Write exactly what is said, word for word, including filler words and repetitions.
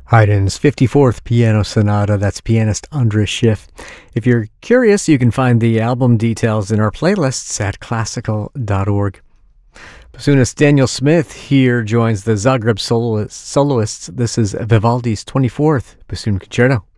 Haydn's fifty-fourth Piano Sonata, that's pianist Andras Schiff. If you're curious, you can find the album details in our playlists at classical dot org. Bassoonist Daniel Smith here joins the Zagreb soloists. This is Vivaldi's twenty-fourth Bassoon Concerto.